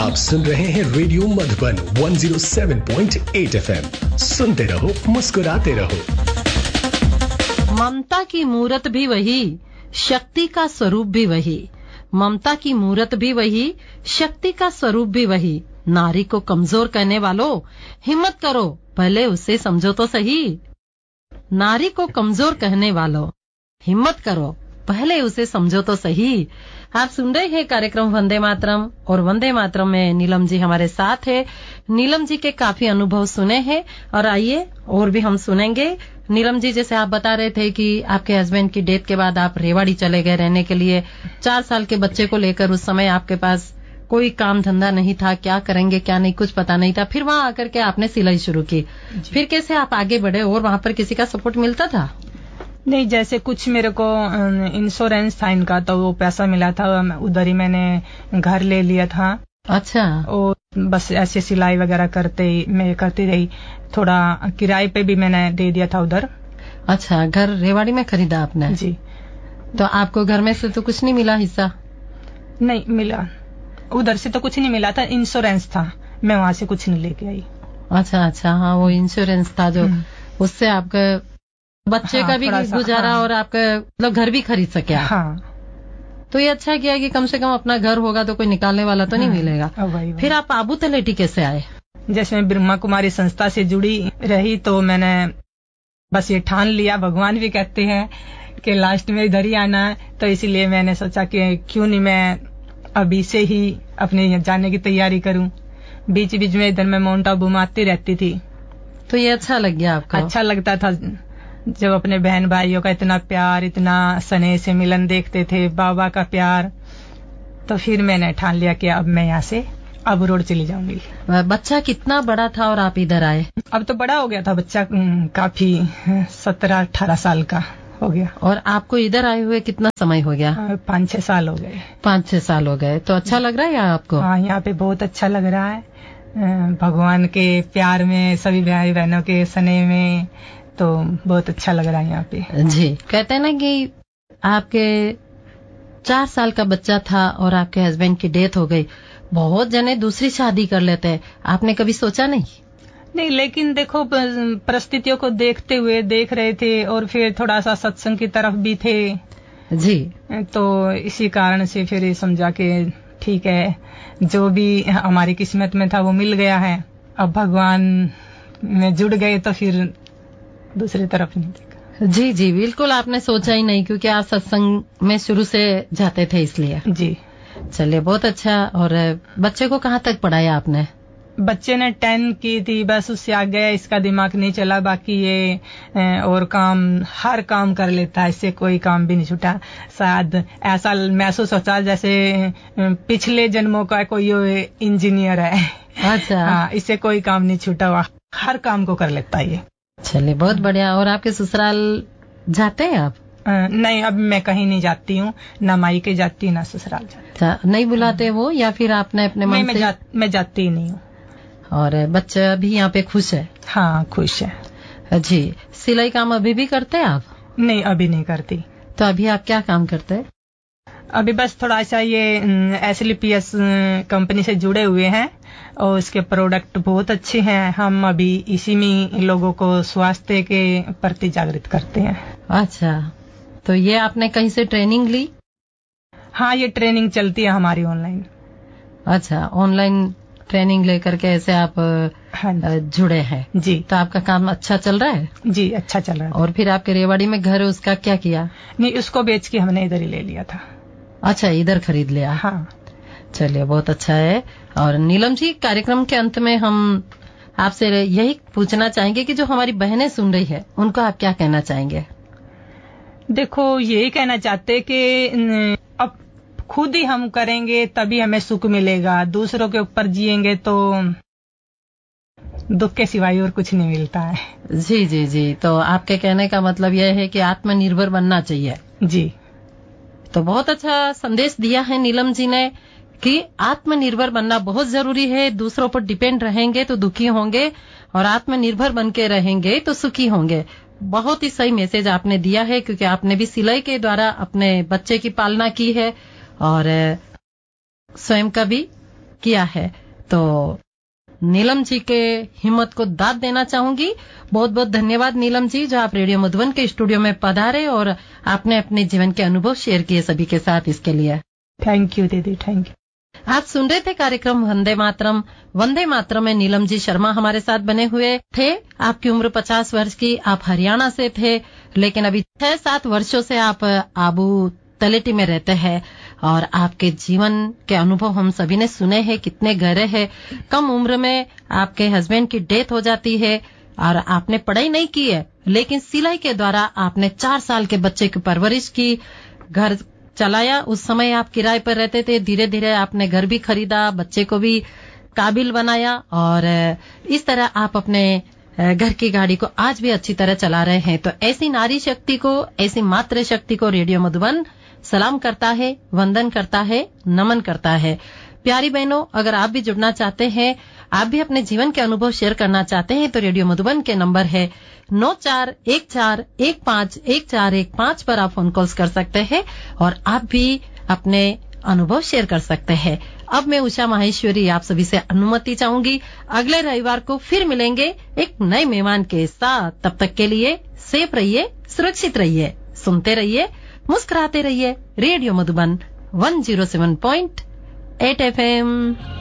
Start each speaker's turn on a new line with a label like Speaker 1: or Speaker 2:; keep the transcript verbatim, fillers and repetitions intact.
Speaker 1: आप सुन रहे हैं रेडियो मधुबन एक सौ सात पॉइंट आठ एफएम। सुनते रहो, मुस्कुराते रहो।
Speaker 2: ममता की मूरत भी वही, शक्ति का स्वरूप भी वही। ममता की मूरत भी वही, शक्ति का स्वरूप भी वही। नारी को कमजोर कहने वालों, हिम्मत करो, पहले उसे समझो तो सही। नारी को कमजोर कहने वालों, हिम्मत करो, पहले उसे समझो तो सही। आप सुन रहे हैं कार्यक्रम वंदे मातरम, और वंदे मातरम में नीलम जी हमारे साथ है। नीलम जी के काफी अनुभव सुने हैं, और आइए और भी हम सुनेंगे। नीलम जी, जैसे आप बता रहे थे कि आपके हस्बैंड की डेथ के बाद आप रेवाड़ी चले गए रहने के लिए, चार साल के बच्चे को लेकर। उस समय आपके पास कोई काम धंधा नहीं था, क्या करेंगे क्या नहीं कुछ पता नहीं था। फिर वहां आकर के आपने सिलाई शुरू की, फिर कैसे आप आगे बढ़े, और वहां पर किसी का सपोर्ट मिलता था?
Speaker 3: नहीं, जैसे कुछ मेरे को इंश्योरेंस था इनका, तो वो पैसा मिला था, उधर ही मैंने घर ले लिया था।
Speaker 2: अच्छा।
Speaker 3: और बस ऐसे सिलाई वगैरह करते मैं करती रही, थोड़ा किराए पे भी मैंने दे दिया था उधर।
Speaker 2: अच्छा, घर रेवाड़ी में खरीदा आपने?
Speaker 3: जी।
Speaker 2: तो आपको घर में से तो कुछ नहीं मिला हिस्सा?
Speaker 3: नहीं मिला, उधर से तो कुछ नहीं मिला था, इंश्योरेंस था, मैं वहां से कुछ नहीं लेके आई।
Speaker 2: अच्छा अच्छा, हाँ वो इंश्योरेंस था जो, उससे आपका बच्चे
Speaker 3: हाँ,
Speaker 2: का भी गुजारा, हाँ। और आपका मतलब घर भी खरीद सके।
Speaker 3: हाँ।
Speaker 2: तो ये अच्छा किया कि कम से कम अपना घर होगा तो कोई निकालने वाला तो हाँ, नहीं मिलेगा।
Speaker 3: वही वही।
Speaker 2: फिर आप आबू तलेटी कैसे आए?
Speaker 3: जैसे मैं ब्रह्मा कुमारी संस्था से जुड़ी रही, तो मैंने बस ये ठान लिया, भगवान भी कहते हैं कि लास्ट में इधर ही आना है, तो इसीलिए मैंने सोचा कि क्यों नहीं मैं अभी से ही अपने जाने की तैयारी करूं। बीच बीच में इधर मैं माउंट आबू में आती रहती थी।
Speaker 2: तो ये अच्छा लग गया आपको?
Speaker 3: अच्छा लगता था, जब अपने बहन भाइयों का इतना प्यार, इतना स्नेह से मिलन देखते थे, बाबा का प्यार, तो फिर मैंने ठान लिया कि अब मैं यहाँ से आबू रोड चली जाऊंगी।
Speaker 2: बच्चा कितना बड़ा था और आप इधर आए? अब
Speaker 3: तो बड़ा हो गया था बच्चा, काफी सत्रह अठारह साल का हो गया।
Speaker 2: और आपको इधर आए हुए कितना समय हो गया?
Speaker 3: पाँच छह साल हो गए।
Speaker 2: पाँच छह साल हो गए। तो अच्छा लग रहा है यहाँ आपको?
Speaker 3: हाँ, यहाँ पे बहुत अच्छा लग रहा है, भगवान के प्यार में, सभी भाई बहनों के स्नेह में, तो बहुत अच्छा लग रहा है यहाँ पे।
Speaker 2: जी। कहते हैं ना कि आपके चार साल का बच्चा था और आपके हस्बैंड की डेथ हो गई, बहुत जने दूसरी शादी कर लेते हैं, आपने कभी सोचा नहीं?
Speaker 3: नहीं, लेकिन देखो परिस्थितियों को देखते हुए देख रहे थे, और फिर थोड़ा सा सत्संग की तरफ भी थे
Speaker 2: जी,
Speaker 3: तो इसी कारण से फिर समझा कि ठीक है, जो भी हमारी किस्मत में था वो मिल गया है, अब भगवान में जुड़ गए तो फिर दूसरी तरफ नहीं देखा।
Speaker 2: जी जी, बिल्कुल आपने सोचा ही नहीं, क्योंकि आप सत्संग में शुरू से जाते थे इसलिए।
Speaker 3: जी।
Speaker 2: चलिए, बहुत अच्छा। और बच्चे को कहाँ तक पढ़ाया आपने?
Speaker 3: बच्चे ने टेन की थी, बस उससे आगे इसका दिमाग नहीं चला। बाकी ये और काम, हर काम कर लेता है, इससे कोई काम भी नहीं छूटा। शायद ऐसा महसूस होता है जैसे पिछले जन्मों का कोई इंजीनियर है।
Speaker 2: अच्छा।
Speaker 3: हाँ, इससे कोई काम नहीं छूटा हुआ, हर काम को कर लेता है ये।
Speaker 2: चलिए, बहुत बढ़िया। और आपके ससुराल जाते हैं आप?
Speaker 3: आ, नहीं, अब मैं कहीं नहीं जाती हूँ, ना मायके जाती ना ससुराल जाती।
Speaker 2: अच्छा, नहीं बुलाते वो, या फिर आपने अपने मन
Speaker 3: मैं,
Speaker 2: से?
Speaker 3: जा, मैं जाती ही नहीं हूँ।
Speaker 2: और बच्चा भी यहाँ पे खुश है?
Speaker 3: हाँ, खुश है
Speaker 2: जी। सिलाई काम अभी भी करते हैं आप?
Speaker 3: नहीं, अभी नहीं करती।
Speaker 2: तो अभी आप क्या काम करते हैं?
Speaker 3: अभी बस थोड़ा सा ये S L P S company से जुड़े हुए हैं, और इसके प्रोडक्ट बहुत अच्छे हैं। हम अभी इसी में लोगों को स्वास्थ्य के प्रति जागृत करते हैं।
Speaker 2: अच्छा, तो ये आपने कहीं से ट्रेनिंग ली?
Speaker 3: हाँ, ये ट्रेनिंग चलती है हमारी ऑनलाइन।
Speaker 2: अच्छा, ऑनलाइन ट्रेनिंग लेकर के ऐसे आप
Speaker 3: हाँ,
Speaker 2: जुड़े हैं?
Speaker 3: जी।
Speaker 2: तो आपका काम अच्छा चल रहा है?
Speaker 3: जी, अच्छा चल रहा है।
Speaker 2: और फिर आपके रेवाड़ी में घर है, उसका क्या किया?
Speaker 3: नहीं, उसको बेच के हमने इधर ही ले लिया था।
Speaker 2: अच्छा, इधर खरीद लिया।
Speaker 3: हाँ।
Speaker 2: चलिए, बहुत अच्छा है। और नीलम जी, कार्यक्रम के अंत में हम आपसे यही पूछना चाहेंगे कि जो हमारी बहनें सुन रही है, उनको आप क्या कहना चाहेंगे?
Speaker 3: देखो, यही कहना चाहते कि अब खुद ही हम करेंगे तभी हमें सुख मिलेगा, दूसरों के ऊपर जिएंगे तो दुख के सिवाय और कुछ नहीं मिलता है।
Speaker 2: जी जी जी, तो आपके कहने का मतलब यह है कि आत्मनिर्भर बनना चाहिए।
Speaker 3: जी।
Speaker 2: तो बहुत अच्छा संदेश दिया है नीलम जी ने कि आत्मनिर्भर बनना बहुत जरूरी है। दूसरों पर डिपेंड रहेंगे तो दुखी होंगे, और आत्मनिर्भर बन के रहेंगे तो सुखी होंगे। बहुत ही सही मैसेज आपने दिया है, क्योंकि आपने भी सिलाई के द्वारा अपने बच्चे की पालना की है और स्वयं का भी किया है। तो नीलम जी के हिम्मत को दाद देना चाहूंगी। बहुत बहुत धन्यवाद नीलम जी, जो आप रेडियो मधुबन के स्टूडियो में पधारे और आपने अपने जीवन के अनुभव शेयर किए सभी के साथ। इसके लिए
Speaker 3: थैंक यू दीदी, थैंक यू।
Speaker 2: आप सुन रहे थे कार्यक्रम वंदे मातरम। वंदे मातरम में नीलम जी शर्मा हमारे साथ बने हुए थे। आपकी उम्र पचास वर्ष की, आप हरियाणा से थे, लेकिन अभी छह सात वर्षों से आप आबू तलेटी में रहते हैं और आपके जीवन के अनुभव हम सभी ने सुने हैं, कितने गहरे हैं। कम उम्र में आपके हस्बैंड की डेथ हो जाती है और आपने पढ़ाई नहीं की है, लेकिन सिलाई के द्वारा आपने चार साल के बच्चे की परवरिश की, घर चलाया। उस समय आप किराए पर रहते थे, धीरे धीरे आपने घर भी खरीदा, बच्चे को भी काबिल बनाया और इस तरह आप अपने घर की गाड़ी को आज भी अच्छी तरह चला रहे हैं। तो ऐसी नारी शक्ति को, ऐसी मातृ शक्ति को रेडियो मधुबन सलाम करता है, वंदन करता है, नमन करता है। प्यारी बहनों, अगर आप भी जुड़ना चाहते हैं, आप भी अपने जीवन के अनुभव शेयर करना चाहते हैं, तो रेडियो मधुबन के नंबर है नौ चार एक चार एक पाँच एक चार एक पाँच पर आप फोन कॉल्स कर सकते हैं और आप भी अपने अनुभव शेयर कर सकते हैं। अब मैं उषा माहेश्वरी आप सभी से अनुमति चाहूंगी। अगले रविवार को फिर मिलेंगे एक नए मेहमान के साथ। तब तक के लिए सेफ रहिए, सुरक्षित रहिए, सुनते रहिए, मुस्कुराते रहिए। Radio Madhuban one zero seven point eight F M.